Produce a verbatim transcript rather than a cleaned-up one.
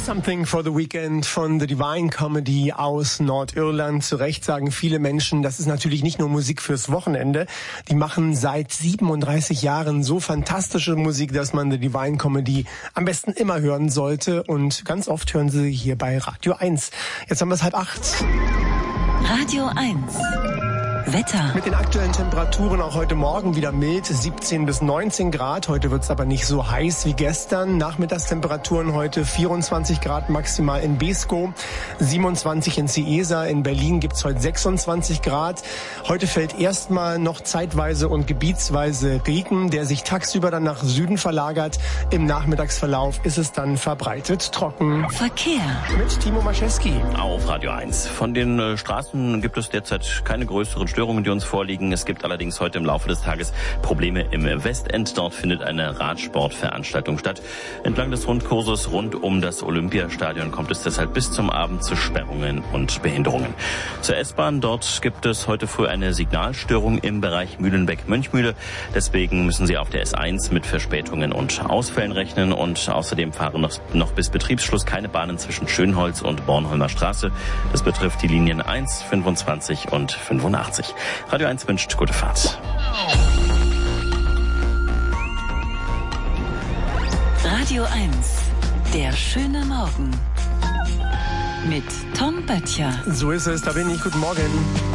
Something for the Weekend von The Divine Comedy aus Nordirland. Zu Recht sagen viele Menschen, das ist natürlich nicht nur Musik fürs Wochenende. Die machen seit siebenunddreißig Jahren so fantastische Musik, dass man The Divine Comedy am besten immer hören sollte. Und ganz oft hören sie hier bei Radio eins. Jetzt haben wir es halb acht. Radio eins. Wetter. Mit den aktuellen Temperaturen auch heute Morgen wieder mild, siebzehn bis neunzehn Grad. Heute wird es aber nicht so heiß wie gestern. Nachmittagstemperaturen heute vierundzwanzig Grad maximal in Beeskow, siebenundzwanzig in Cieza. In Berlin gibt es heute sechsundzwanzig Grad. Heute fällt erstmal noch zeitweise und gebietsweise Regen, der sich tagsüber dann nach Süden verlagert. Im Nachmittagsverlauf ist es dann verbreitet trocken. Verkehr. Mit Timo Maschewski. Auf Radio eins. Von den äh, Straßen gibt es derzeit keine größeren Störungen, die uns vorliegen. Es gibt allerdings heute im Laufe des Tages Probleme im Westend. Dort findet eine Radsportveranstaltung statt. Entlang des Rundkurses rund um das Olympiastadion kommt es deshalb bis zum Abend zu Sperrungen und Behinderungen. Zur S-Bahn, dort gibt es heute früh eine Signalstörung im Bereich Mühlenbeck-Mönchmühle. Deswegen müssen Sie auf der S eins mit Verspätungen und Ausfällen rechnen. Und außerdem fahren noch, noch bis Betriebsschluss keine Bahnen zwischen Schönholz und Bornholmer Straße. Das betrifft die Linien eins, fünfundzwanzig und fünfundachtzig. Radio eins wünscht gute Fahrt. Radio eins. Der schöne Morgen. Mit Tom Böttcher. So ist es, da bin ich. Guten Morgen.